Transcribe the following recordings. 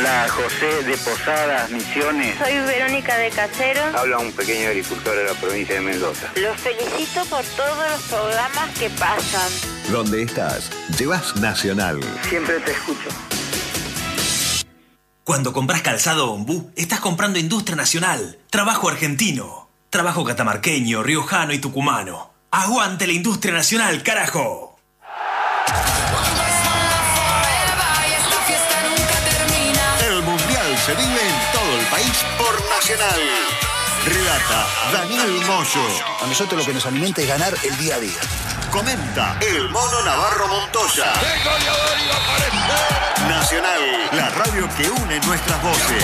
Habla José de Posadas, Misiones. Soy Verónica de Cachero. Habla un pequeño agricultor de la provincia de Mendoza. Los felicito por todos los programas que pasan. ¿Dónde estás? Llevas Nacional. Siempre te escucho. Cuando compras calzado Ombú, estás comprando industria nacional, trabajo argentino, trabajo catamarqueño, riojano y tucumano. ¡Aguante la industria nacional, carajo! El Mundial se vive en todo el país por Nacional. Relata Daniel Moyo. A nosotros lo que nos alimenta es ganar el día a día. Comenta el Mono Navarro Montoya. Nacional, la radio que une nuestras voces.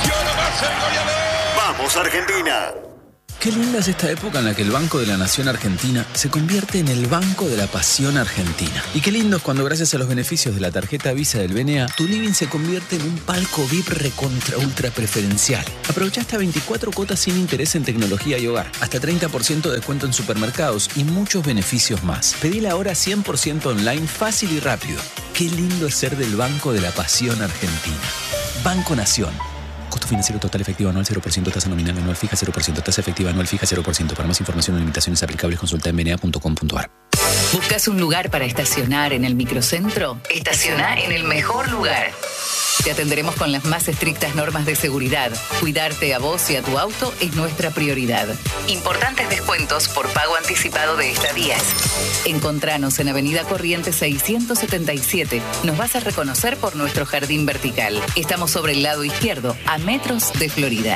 ¡Vamos, Argentina! Qué linda es esta época en la que el Banco de la Nación Argentina se convierte en el Banco de la Pasión Argentina. Y qué lindo es cuando, gracias a los beneficios de la tarjeta Visa del BNA, tu living se convierte en un palco VIP recontra ultra preferencial. Aprovecha hasta 24 cuotas sin interés en tecnología y hogar, hasta 30% de descuento en supermercados y muchos beneficios más. Pedila ahora 100% online, fácil y rápido. Qué lindo es ser del Banco de la Pasión Argentina. Banco Nación. Costo financiero total efectivo anual 0%, tasa nominal anual fija 0%, tasa efectiva anual fija 0%. Para más información o limitaciones aplicables, consulta en bna.com.ar. ¿Buscas un lugar para estacionar en el microcentro? Estaciona en el mejor lugar. Te atenderemos con las más estrictas normas de seguridad. Cuidarte a vos y a tu auto es nuestra prioridad. Importantes descuentos por pago anticipado de estadías. Encontranos en Avenida Corrientes 677. Nos vas a reconocer por nuestro jardín vertical. Estamos sobre el lado izquierdo, a metros de Florida.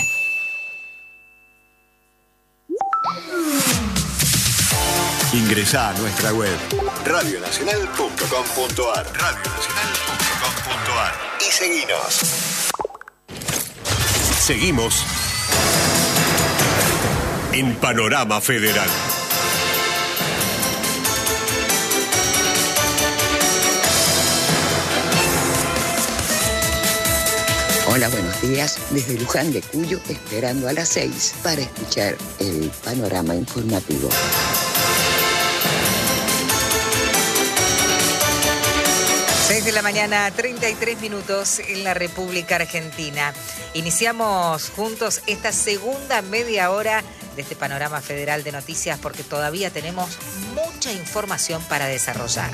Ingresá a nuestra web radionacional.com.ar radionacional.com.ar y seguinos. Seguimos en Panorama Federal. Hola, buenos días. Desde Luján de Cuyo, esperando a las 6 para escuchar el panorama informativo. 6 de la mañana, 33 minutos en la República Argentina. Iniciamos juntos esta segunda media hora de este panorama federal de noticias porque todavía tenemos mucha información para desarrollar.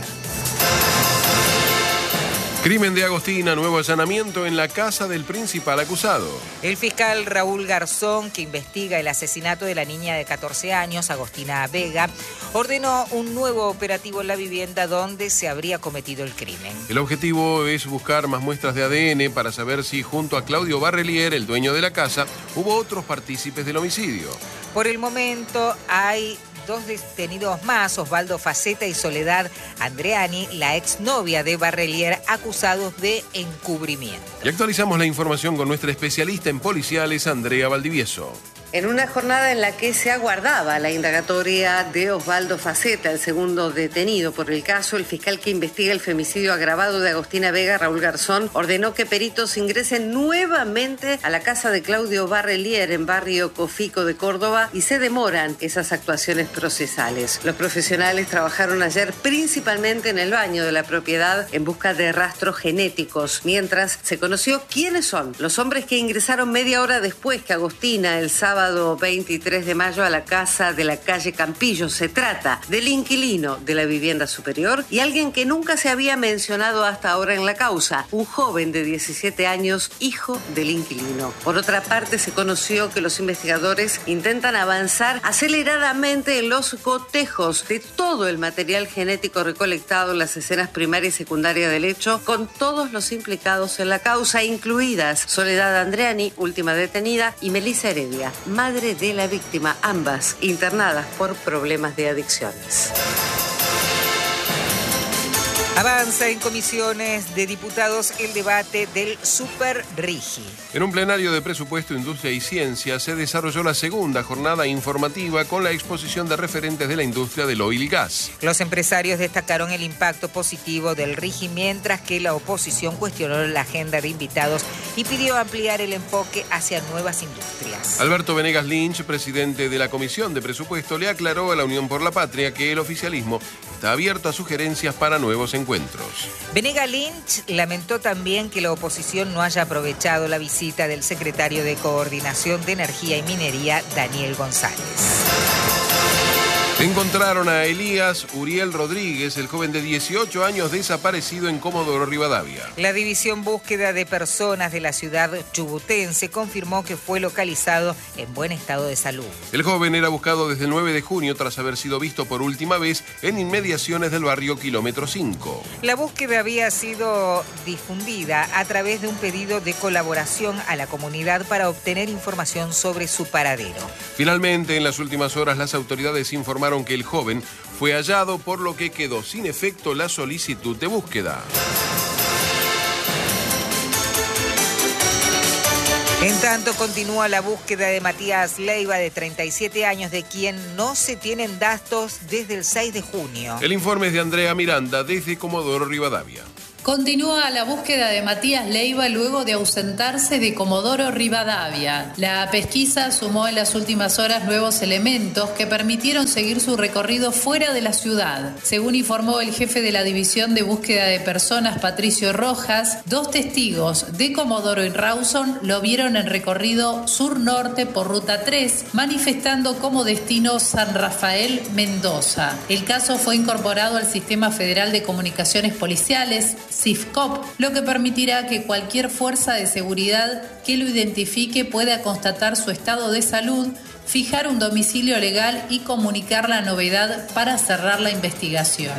Crimen de Agostina, nuevo allanamiento en la casa del principal acusado. El fiscal Raúl Garzón, que investiga el asesinato de la niña de 14 años, Agostina Vega, ordenó un nuevo operativo en la vivienda donde se habría cometido el crimen. El objetivo es buscar más muestras de ADN para saber si junto a Claudio Barrelier, el dueño de la casa, hubo otros partícipes del homicidio. Por el momento hay 2 detenidos más, Osvaldo Faceta y Soledad Andreani, la exnovia de Barrelier, acusados de encubrimiento. Y actualizamos la información con nuestra especialista en policiales, Andrea Valdivieso. En una jornada en la que se aguardaba la indagatoria de Osvaldo Faceta, el segundo detenido por el caso, el fiscal que investiga el femicidio agravado de Agostina Vega, Raúl Garzón, ordenó que peritos ingresen nuevamente a la casa de Claudio Barrelier en barrio Cofico de Córdoba y se demoran esas actuaciones procesales. Los profesionales trabajaron ayer principalmente en el baño de la propiedad en busca de rastros genéticos, mientras se conoció quiénes son los hombres que ingresaron media hora después que Agostina, el sábado 23 de mayo, a la casa de la calle Campillo. Se trata del inquilino de la vivienda superior y alguien que nunca se había mencionado hasta ahora en la causa, un joven de 17 años, hijo del inquilino. Por otra parte, se conoció que los investigadores intentan avanzar aceleradamente en los cotejos de todo el material genético recolectado en las escenas primaria y secundaria del hecho, con todos los implicados en la causa, incluidas Soledad Andreani, última detenida, y Melissa Heredia, madre de la víctima, ambas internadas por problemas de adicciones. Avanza en comisiones de diputados el debate del Super Rigi. En un plenario de Presupuesto, Industria y Ciencia se desarrolló la segunda jornada informativa con la exposición de referentes de la industria del oil y gas. Los empresarios destacaron el impacto positivo del Rigi, mientras que la oposición cuestionó la agenda de invitados y pidió ampliar el enfoque hacia nuevas industrias. Alberto Venegas Lynch, presidente de la Comisión de Presupuesto, le aclaró a la Unión por la Patria que el oficialismo está abierto a sugerencias para nuevos encuentros. Venega Lynch lamentó también que la oposición no haya aprovechado la visita del secretario de Coordinación de Energía y Minería, Daniel González. Encontraron a Elías Uriel Rodríguez, el joven de 18 años desaparecido en Comodoro Rivadavia. La División Búsqueda de Personas de la ciudad chubutense confirmó que fue localizado en buen estado de salud. El joven era buscado desde el 9 de junio tras haber sido visto por última vez en inmediaciones del barrio Kilómetro 5. La búsqueda había sido difundida a través de un pedido de colaboración a la comunidad para obtener información sobre su paradero. Finalmente, en las últimas horas, las autoridades informaron que el joven fue hallado, por lo que quedó sin efecto la solicitud de búsqueda. En tanto, continúa la búsqueda de Matías Leiva, de 37 años, de quien no se tienen datos desde el 6 de junio. El informe es de Andrea Miranda, desde Comodoro Rivadavia. Continúa la búsqueda de Matías Leiva luego de ausentarse de Comodoro Rivadavia. La pesquisa sumó en las últimas horas nuevos elementos que permitieron seguir su recorrido fuera de la ciudad. Según informó el jefe de la División de Búsqueda de Personas, Patricio Rojas, 2 testigos de Comodoro y Rawson lo vieron en recorrido sur-norte por Ruta 3, manifestando como destino San Rafael, Mendoza. El caso fue incorporado al Sistema Federal de Comunicaciones Policiales, SIFCOP, lo que permitirá que cualquier fuerza de seguridad que lo identifique pueda constatar su estado de salud, fijar un domicilio legal y comunicar la novedad para cerrar la investigación.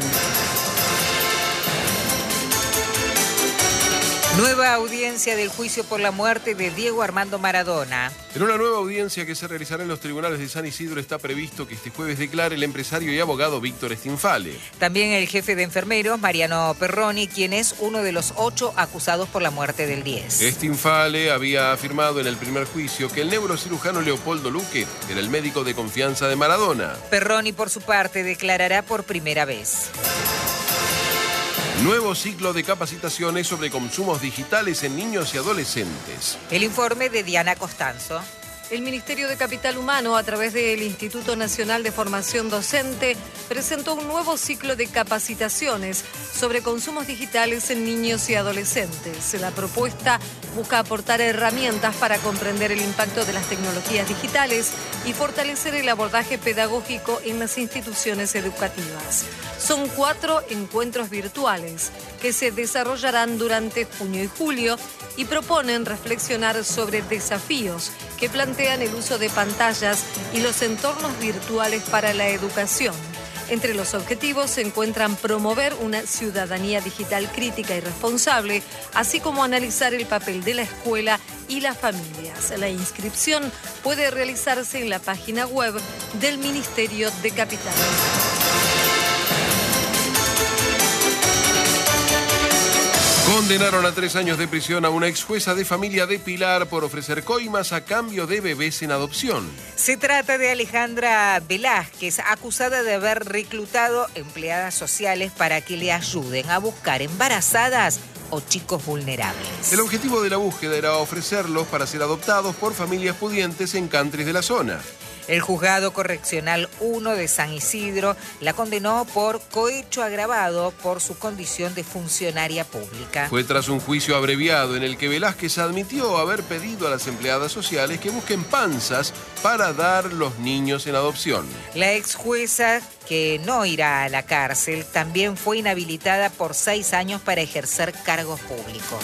Nueva audiencia del juicio por la muerte de Diego Armando Maradona. En una nueva audiencia que se realizará en los tribunales de San Isidro está previsto que este jueves declare el empresario y abogado Víctor Stinfale. También el jefe de enfermeros, Mariano Perroni, quien es uno de los 8 acusados por la muerte del 10. Stinfale había afirmado en el primer juicio que el neurocirujano Leopoldo Luque era el médico de confianza de Maradona. Perroni, por su parte, declarará por primera vez. Nuevo ciclo de capacitaciones sobre consumos digitales en niños y adolescentes. El informe de Diana Costanzo. El Ministerio de Capital Humano, a través del Instituto Nacional de Formación Docente, presentó un nuevo ciclo de capacitaciones sobre consumos digitales en niños y adolescentes. La propuesta busca aportar herramientas para comprender el impacto de las tecnologías digitales y fortalecer el abordaje pedagógico en las instituciones educativas. Son 4 encuentros virtuales que se desarrollarán durante junio y julio y proponen reflexionar sobre desafíos que plantean el uso de pantallas y los entornos virtuales para la educación. Entre los objetivos se encuentran promover una ciudadanía digital crítica y responsable, así como analizar el papel de la escuela y las familias. La inscripción puede realizarse en la página web del Ministerio de Capital. Condenaron a 3 años de prisión a una ex jueza de familia de Pilar por ofrecer coimas a cambio de bebés en adopción. Se trata de Alejandra Velázquez, acusada de haber reclutado empleadas sociales para que le ayuden a buscar embarazadas o chicos vulnerables. El objetivo de la búsqueda era ofrecerlos para ser adoptados por familias pudientes en countries de la zona. El Juzgado Correccional 1 de San Isidro la condenó por cohecho agravado por su condición de funcionaria pública. Fue tras un juicio abreviado en el que Velázquez admitió haber pedido a las empleadas sociales que busquen panzas para dar los niños en adopción. La ex jueza, que no irá a la cárcel, también fue inhabilitada por 6 años para ejercer cargos públicos.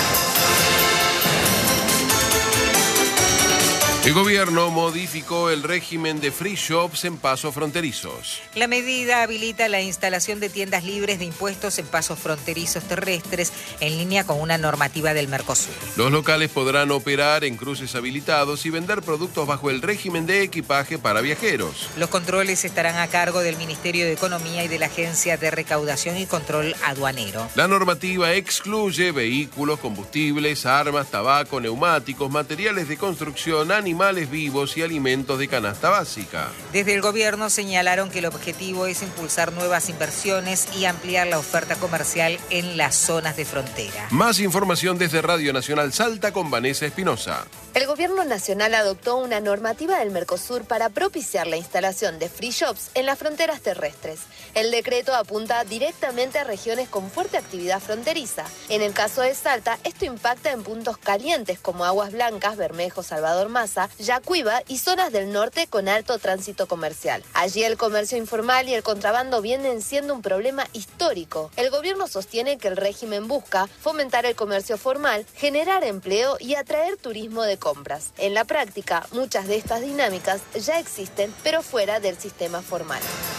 El gobierno modificó el régimen de free shops en pasos fronterizos. La medida habilita la instalación de tiendas libres de impuestos en pasos fronterizos terrestres en línea con una normativa del Mercosur. Los locales podrán operar en cruces habilitados y vender productos bajo el régimen de equipaje para viajeros. Los controles estarán a cargo del Ministerio de Economía y de la Agencia de Recaudación y Control Aduanero. La normativa excluye vehículos, combustibles, armas, tabaco, neumáticos, materiales de construcción, animales animales vivos y alimentos de canasta básica. Desde el gobierno señalaron que el objetivo es impulsar nuevas inversiones y ampliar la oferta comercial en las zonas de frontera. Más información desde Radio Nacional Salta con Vanessa Espinosa. El gobierno nacional adoptó una normativa del Mercosur para propiciar la instalación de free shops en las fronteras terrestres. El decreto apunta directamente a regiones con fuerte actividad fronteriza. En el caso de Salta, esto impacta en puntos calientes como Aguas Blancas, Bermejo, Salvador Maza, Yacuiba y zonas del norte con alto tránsito comercial. Allí el comercio informal y el contrabando vienen siendo un problema histórico. El gobierno sostiene que el régimen busca fomentar el comercio formal, generar empleo y atraer turismo de compras. En la práctica, muchas de estas dinámicas ya existen, pero fuera del sistema formal.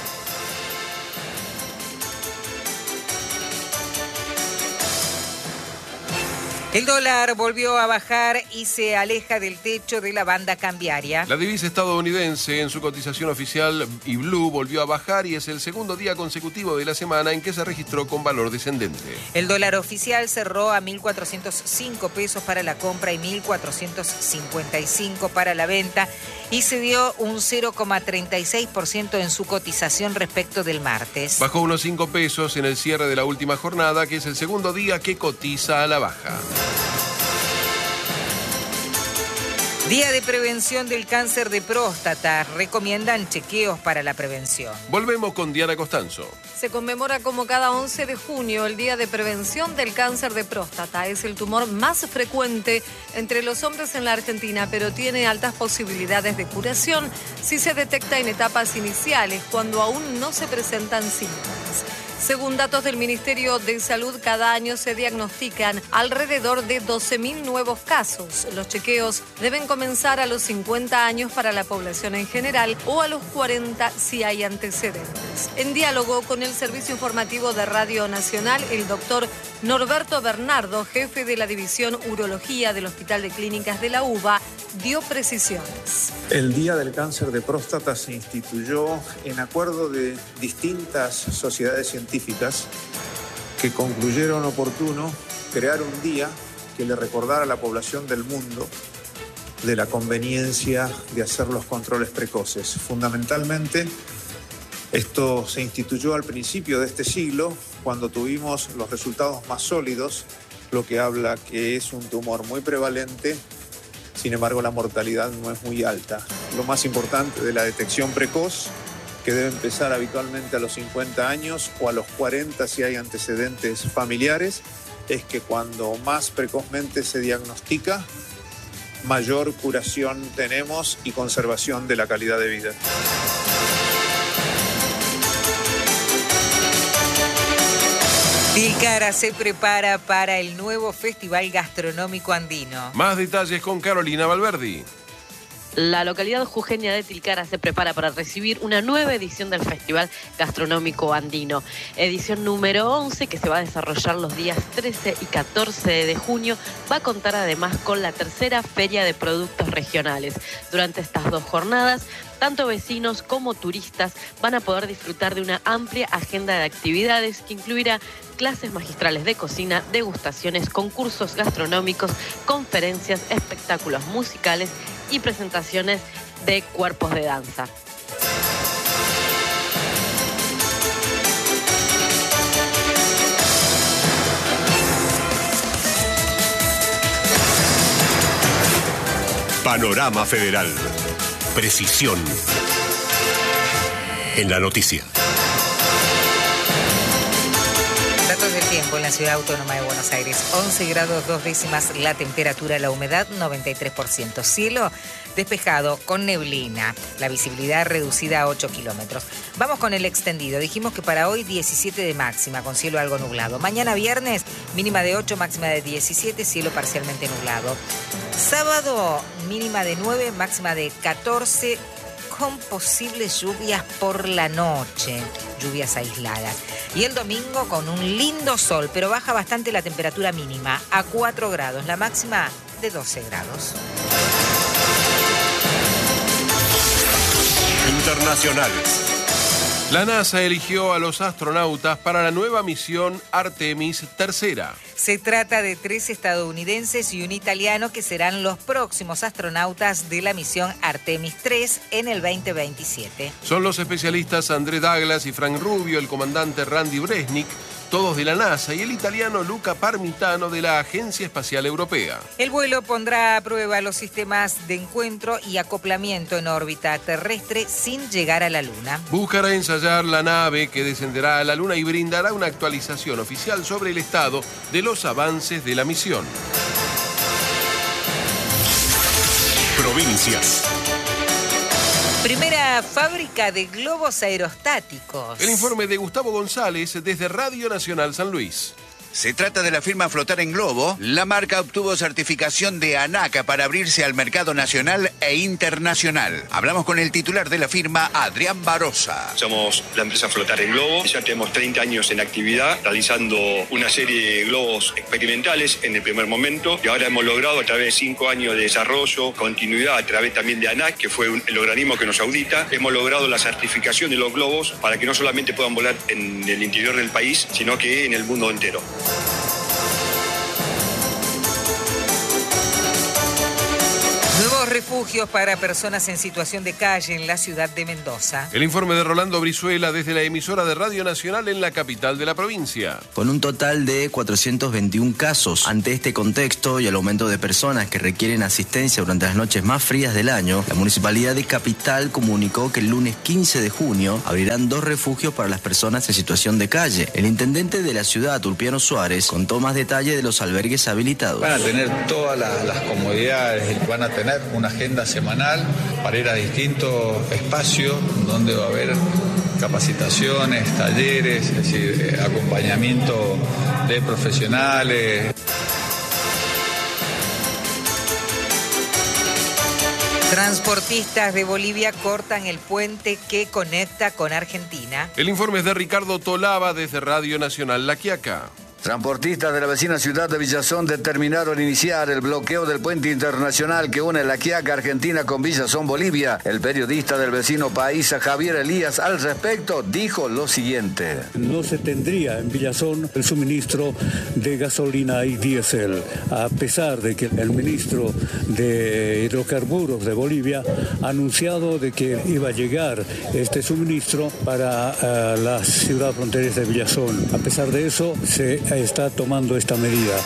El dólar volvió a bajar y se aleja del techo de la banda cambiaria. La divisa estadounidense en su cotización oficial y blue volvió a bajar y es el segundo día consecutivo de la semana en que se registró con valor descendente. El dólar oficial cerró a 1.405 pesos para la compra y 1.455 para la venta y se dio un 0,36% en su cotización respecto del martes. Bajó unos 5 pesos en el cierre de la última jornada, que es el segundo día que cotiza a la baja. Día de prevención del cáncer de próstata. Recomiendan chequeos para la prevención. Volvemos con Diana Costanzo. Se conmemora como cada 11 de junio el Día de Prevención del Cáncer de Próstata. Es el tumor más frecuente entre los hombres en la Argentina, pero tiene altas posibilidades de curación si se detecta en etapas iniciales, cuando aún no se presentan síntomas. Según datos del Ministerio de Salud, cada año se diagnostican alrededor de 12.000 nuevos casos. Los chequeos deben comenzar a los 50 años para la población en general o a los 40 si hay antecedentes. En diálogo con el Servicio Informativo de Radio Nacional, el doctor Norberto Bernardo, jefe de la División Urología del Hospital de Clínicas de la UBA, dio precisiones. El Día del Cáncer de Próstata se instituyó en acuerdo de distintas sociedades científicas que concluyeron oportuno crear un día que le recordara a la población del mundo de la conveniencia de hacer los controles precoces. Fundamentalmente, esto se instituyó al principio de este siglo, cuando tuvimos los resultados más sólidos, lo que habla que es un tumor muy prevalente. Sin embargo, la mortalidad no es muy alta. Lo más importante de la detección precoz, que debe empezar habitualmente a los 50 años o a los 40 si hay antecedentes familiares, es que cuando más precozmente se diagnostica, mayor curación tenemos y conservación de la calidad de vida. Tilcara se prepara para el nuevo Festival Gastronómico Andino. Más detalles con Carolina Valverdi. La localidad jujeña de Tilcara se prepara para recibir una nueva edición del Festival Gastronómico Andino. Edición número 11, que se va a desarrollar los días 13 y 14 de junio, va a contar además con la tercera Feria de Productos Regionales. Durante estas 2 jornadas, tanto vecinos como turistas van a poder disfrutar de una amplia agenda de actividades que incluirá clases magistrales de cocina, degustaciones, concursos gastronómicos, conferencias, espectáculos musicales y presentaciones de cuerpos de danza. Panorama Federal. Precisión en la noticia. Datos del tiempo en la Ciudad Autónoma de Buenos Aires. 11 grados 2 décimas la temperatura, la humedad 93%. Cielo despejado con neblina. La visibilidad reducida a 8 kilómetros. Vamos con el extendido. Dijimos que para hoy 17 de máxima con cielo algo nublado. Mañana viernes mínima de 8, máxima de 17, cielo parcialmente nublado. Sábado mínima de 9, máxima de 14 con posibles lluvias por la noche, lluvias aisladas. Y el domingo con un lindo sol, pero baja bastante la temperatura mínima a 4 grados, la máxima de 12 grados. Internacionales. La NASA eligió a los astronautas para la nueva misión Artemis III. Se trata de 3 estadounidenses y un italiano que serán los próximos astronautas de la misión Artemis 3 en el 2027. Son los especialistas André Douglas y Frank Rubio, el comandante Randy Bresnik, todos de la NASA, y el italiano Luca Parmitano de la Agencia Espacial Europea. El vuelo pondrá a prueba los sistemas de encuentro y acoplamiento en órbita terrestre sin llegar a la Luna. Buscará ensayar la nave que descenderá a la Luna y brindará una actualización oficial sobre el estado de los avances de la misión. Provincias. Primera fábrica de globos aerostáticos. El informe de Gustavo González desde Radio Nacional San Luis. Se trata de la firma Flotar en Globo. La marca obtuvo certificación de ANACA para abrirse al mercado nacional e internacional. Hablamos con el titular de la firma, Adrián Barosa. Somos la empresa Flotar en Globo. Ya tenemos 30 años en actividad, realizando una serie de globos experimentales en el primer momento. Y ahora hemos logrado, a través de 5 años de desarrollo, continuidad a través también de ANAC, que fue el organismo que nos audita, hemos logrado la certificación de los globos para que no solamente puedan volar en el interior del país, sino que en el mundo entero. Nuevos refugios para personas en situación de calle en la ciudad de Mendoza. El informe de Rolando Brizuela desde la emisora de Radio Nacional en la capital de la provincia. Con un total de 421 casos. Ante este contexto y el aumento de personas que requieren asistencia durante las noches más frías del año, la Municipalidad de Capital comunicó que el lunes 15 de junio abrirán 2 refugios para las personas en situación de calle. El intendente de la ciudad, Ulpiano Suárez, contó más detalle de los albergues habilitados. Van a tener todas las comodidades, van a tener una agenda semanal para ir a distintos espacios donde va a haber capacitaciones, talleres, es decir, acompañamiento de profesionales. Transportistas de Bolivia cortan el puente que conecta con Argentina. El informe es de Ricardo Tolaba desde Radio Nacional La Quiaca. Transportistas de la vecina ciudad de Villazón determinaron iniciar el bloqueo del puente internacional que une La Quiaca, Argentina, con Villazón, Bolivia. El periodista del vecino país, Javier Elías, al respecto, dijo lo siguiente. No se tendría en Villazón el suministro de gasolina y diésel, a pesar de que el ministro de Hidrocarburos de Bolivia ha anunciado de que iba a llegar este suministro para la ciudad fronteriza de Villazón. A pesar de eso, se está tomando esta medida.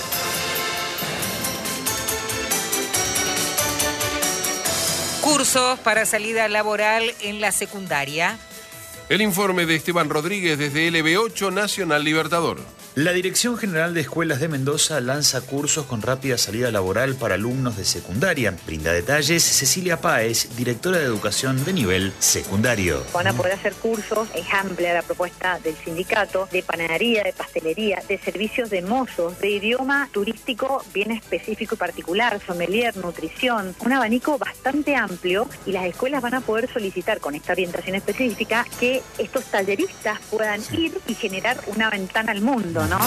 Cursos para salida laboral en la secundaria. El informe de Esteban Rodríguez desde LB8 Nacional Libertador. La Dirección General de Escuelas de Mendoza lanza cursos con rápida salida laboral para alumnos de secundaria. Brinda detalles Cecilia Páez, directora de Educación de nivel secundario. Van a poder hacer cursos, es amplia la propuesta del sindicato, de panadería, de pastelería, de servicios de mozos, de idioma turístico bien específico y particular, sommelier, nutrición, un abanico bastante amplio, y las escuelas van a poder solicitar con esta orientación específica que estos talleristas puedan ir y generar una ventana al mundo, ¿no?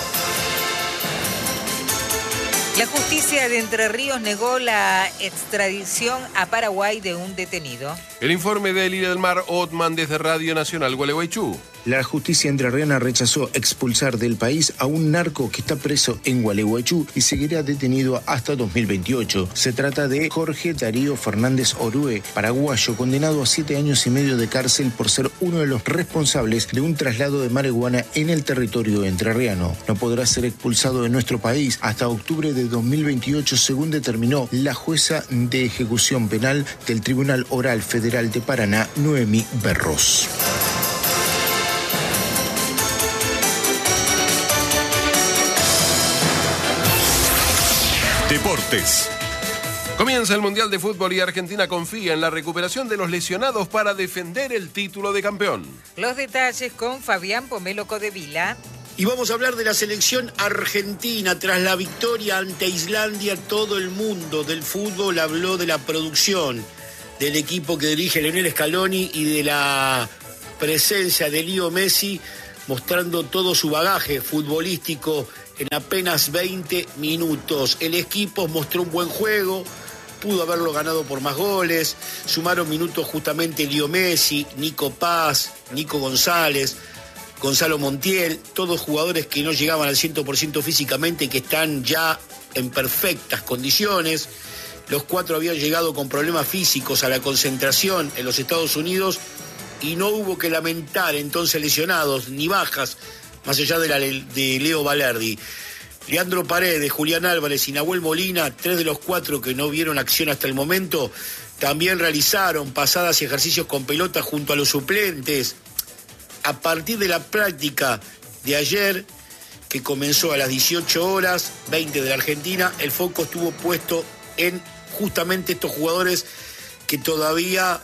La justicia de Entre Ríos negó la extradición a Paraguay de un detenido. El informe de Lidia del Mar Otman desde Radio Nacional Gualeguaychú. La justicia entrerriana rechazó expulsar del país a un narco que está preso en Gualeguaychú y seguirá detenido hasta 2028. Se trata de Jorge Darío Fernández Orue, paraguayo, condenado a 7 años y medio de cárcel por ser uno de los responsables de un traslado de marihuana en el territorio entrerriano. No podrá ser expulsado de nuestro país hasta octubre de 2028, según determinó la jueza de ejecución penal del Tribunal Oral Federal de Paraná, Noemí Berros. Deportes. Comienza el Mundial de Fútbol y Argentina confía en la recuperación de los lesionados para defender el título de campeón. Los detalles con Fabián Pomelo Codevila. Y vamos a hablar de la selección argentina. Tras la victoria ante Islandia, todo el mundo del fútbol habló de la producción del equipo que dirige Lionel Scaloni y de la presencia de Leo Messi, mostrando todo su bagaje futbolístico en apenas 20 minutos. El equipo mostró un buen juego, pudo haberlo ganado por más goles, sumaron minutos justamente Leo Messi, Nico Paz, Nico González, Gonzalo Montiel, todos jugadores que no llegaban al 100% físicamente, que están ya en perfectas condiciones. Los 4 habían llegado con problemas físicos a la concentración en los Estados Unidos y no hubo que lamentar entonces lesionados ni bajas, más allá de Leo Valerdi. Leandro Paredes, Julián Álvarez y Nahuel Molina, 3 de los 4 que no vieron acción hasta el momento, también realizaron pasadas y ejercicios con pelota junto a los suplentes. A partir de la práctica de ayer, que comenzó a las 18 horas, 20 de la Argentina, el foco estuvo puesto en justamente estos jugadores que todavía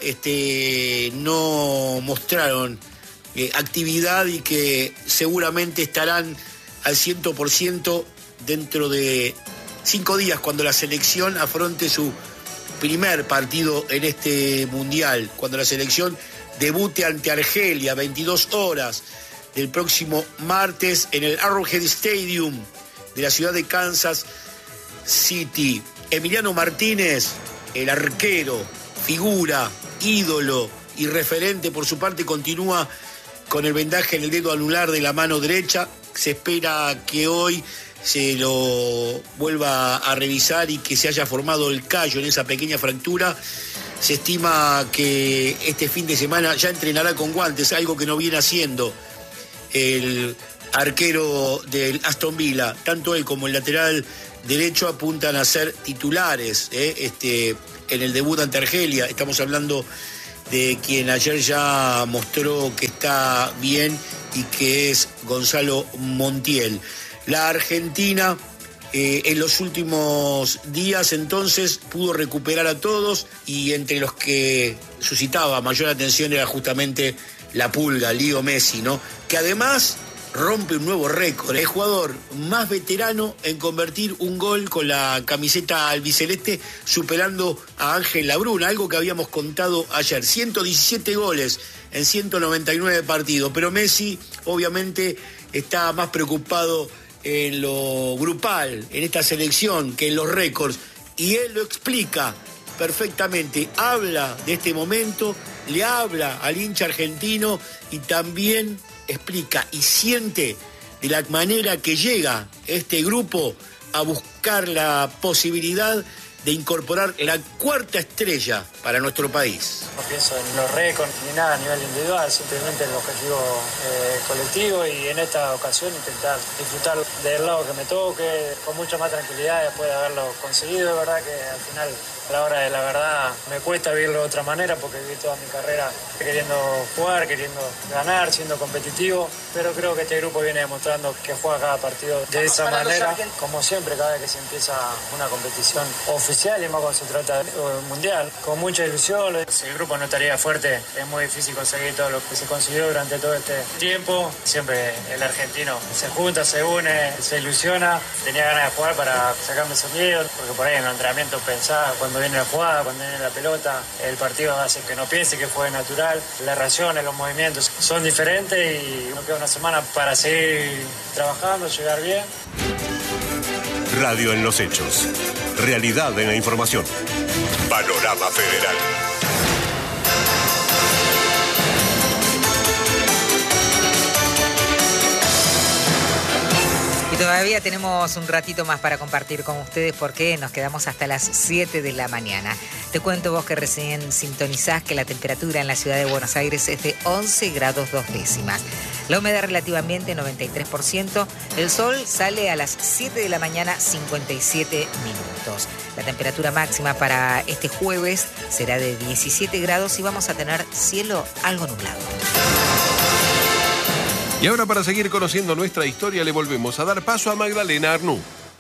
no mostraron actividad y que seguramente estarán al 100% dentro de 5 días, cuando la selección afronte su primer partido en este Mundial, cuando la selección debute ante Argelia, 22 horas del próximo martes en el Arrowhead Stadium de la ciudad de Kansas City. Emiliano Martínez, el arquero, figura, ídolo y referente, por su parte, continúa con el vendaje en el dedo anular de la mano derecha. Se espera que hoy se lo vuelva a revisar y que se haya formado el callo en esa pequeña fractura. Se estima que este fin de semana ya entrenará con guantes, algo que no viene haciendo el arquero del Aston Villa. Tanto él como el lateral derecho apuntan a ser titulares en el debut ante Argelia. Estamos hablando de quien ayer ya mostró que está bien y que es Gonzalo Montiel. La Argentina en los últimos días entonces pudo recuperar a todos, y entre los que suscitaba mayor atención era justamente la Pulga, Leo Messi, ¿no? Que además rompe un nuevo récord. El jugador más veterano en convertir un gol con la camiseta albiceleste, superando a Ángel Labruna, algo que habíamos contado ayer. 117 goles en 199 partidos, pero Messi obviamente está más preocupado en lo grupal, en esta selección, que en los récords, y él lo explica perfectamente. Habla de este momento, le habla al hincha argentino y también explica y siente de la manera que llega este grupo a buscar la posibilidad de incorporar la 4ª estrella para nuestro país. No pienso en los récords ni nada a nivel individual, simplemente en el objetivo colectivo, y en esta ocasión intentar disfrutar del lado que me toque con mucha más tranquilidad después de haberlo conseguido. Es verdad que al final, a la hora de la verdad, me cuesta vivirlo de otra manera, porque viví toda mi carrera queriendo jugar, queriendo ganar, siendo competitivo, pero creo que este grupo viene demostrando que juega cada partido de esa manera, como siempre, cada vez que se empieza una competición oficial, y más cuando se trata de mundial, con mucha ilusión. Si el grupo no estaría fuerte, es muy difícil conseguir todo lo que se consiguió durante todo este tiempo. Siempre el argentino se junta, se une, se ilusiona. Tenía ganas de jugar para sacarme esos miedos, porque por ahí en el entrenamiento pensaba, cuando viene la jugada, cuando viene la pelota, el partido hace que no piense, que juegue natural. Las reacciones, los movimientos son diferentes, y nos queda una semana para seguir trabajando, llegar bien. Radio en los hechos. Realidad en la información. Panorama Federal. Y todavía tenemos un ratito más para compartir con ustedes, porque nos quedamos hasta las 7 de la mañana. Te cuento, vos que recién sintonizás, que la temperatura en la ciudad de Buenos Aires es de 11 grados 2 décimas. La humedad relativa ambiente 93%. El sol sale a las 7 de la mañana 57 minutos. La temperatura máxima para este jueves será de 17 grados y vamos a tener cielo algo nublado. Y ahora, para seguir conociendo nuestra historia, le volvemos a dar paso a Magdalena Arnú.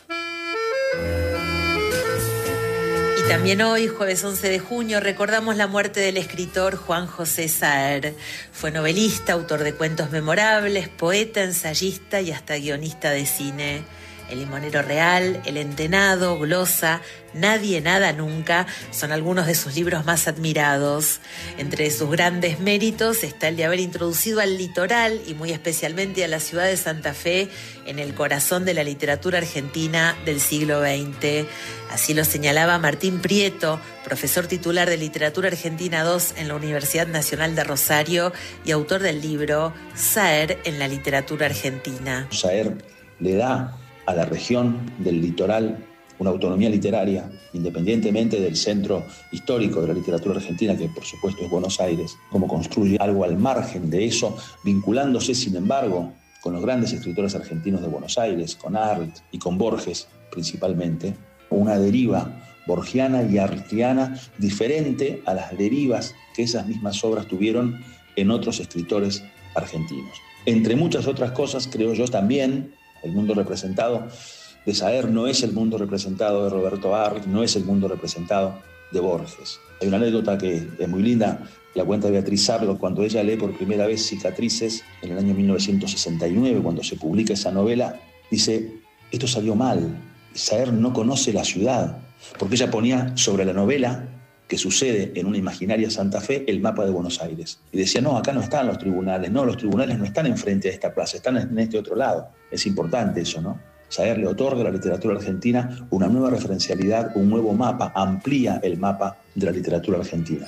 Y también hoy, jueves 11 de junio, recordamos la muerte del escritor Juan José Saer. Fue novelista, autor de cuentos memorables, poeta, ensayista y hasta guionista de cine. El limonero real, El entenado, Glosa, Nadie nada nunca son algunos de sus libros más admirados. Entre sus grandes méritos está el de haber introducido al litoral y muy especialmente a la ciudad de Santa Fe en el corazón de la literatura argentina del siglo XX. Así lo señalaba Martín Prieto, profesor titular de Literatura Argentina II en la Universidad Nacional de Rosario y autor del libro Saer en la literatura argentina. Saer le da a la región del litoral una autonomía literaria, independientemente del centro histórico de la literatura argentina, que por supuesto es Buenos Aires, como construye algo al margen de eso, vinculándose sin embargo con los grandes escritores argentinos de Buenos Aires, con Arlt y con Borges principalmente, una deriva borgiana y arltiana diferente a las derivas que esas mismas obras tuvieron en otros escritores argentinos. Entre muchas otras cosas, creo yo también, el mundo representado de Saer no es el mundo representado de Roberto Arlt, no es el mundo representado de Borges. Hay una anécdota que es muy linda, la cuenta Beatriz Sarlo cuando ella lee por primera vez Cicatrices en el año 1969, cuando se publica esa novela, dice, esto salió mal, Saer no conoce la ciudad, porque ella ponía sobre la novela que sucede en una imaginaria Santa Fe el mapa de Buenos Aires. Y decía, no, acá no están los tribunales, no, los tribunales no están enfrente de esta plaza, están en este otro lado. Es importante eso, ¿no? Saer le otorga a la literatura argentina una nueva referencialidad, un nuevo mapa, amplía el mapa de la literatura argentina.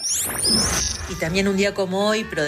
Y también un día como hoy, pero de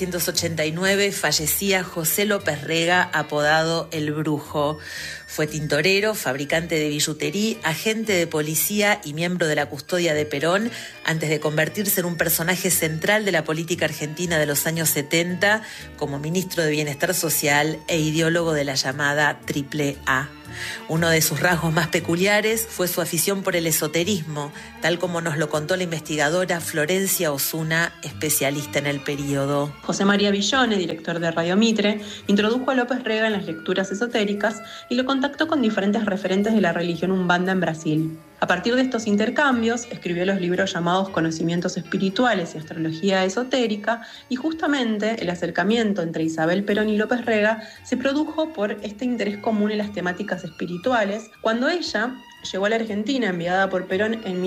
1989, fallecía José López Rega, apodado El Brujo. Fue tintorero, fabricante de billutería, agente de policía y miembro de la custodia de Perón, antes de convertirse en un personaje central de la política argentina de los años 70, como ministro de Bienestar Social e ideólogo de la llamada AAA. Uno de sus rasgos más peculiares fue su afición por el esoterismo, tal como nos lo contó la investigadora Florencia Osuna, especialista en el período. José María Villone, director de Radio Mitre, introdujo a López Rega en las lecturas esotéricas y lo contactó con diferentes referentes de la religión umbanda en Brasil. A partir de estos intercambios, escribió los libros llamados Conocimientos Espirituales y Astrología Esotérica, y justamente el acercamiento entre Isabel Perón y López Rega se produjo por este interés común en las temáticas espirituales, cuando ella llegó a la Argentina enviada por Perón en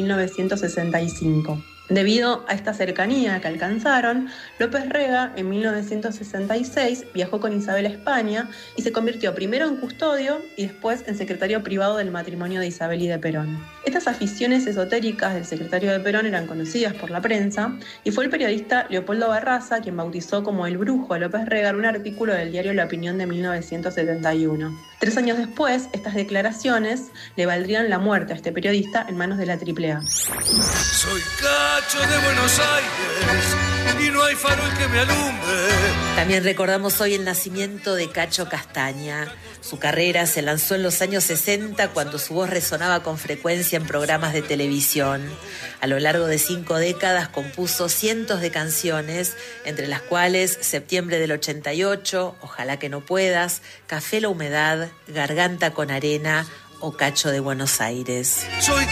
1965. Debido a esta cercanía que alcanzaron, López Rega en 1966 viajó con Isabel a España y se convirtió primero en custodio y después en secretario privado del matrimonio de Isabel y de Perón. Estas aficiones esotéricas del secretario de Perón eran conocidas por la prensa y fue el periodista Leopoldo Barraza quien bautizó como El Brujo a López Rega en un artículo del diario La Opinión de 1971. 3 años después, estas declaraciones le valdrían la muerte a este periodista en manos de la AAA. Soy Cacho de Buenos Aires y no hay farol que me alumbre. También recordamos hoy el nacimiento de Cacho Castaña. Su carrera se lanzó en los años 60 cuando su voz resonaba con frecuencia en programas de televisión. A lo largo de 5 décadas compuso cientos de canciones, entre las cuales Septiembre del 88, Ojalá que no puedas, Café la humedad, Garganta con arena o Cacho de Buenos Aires.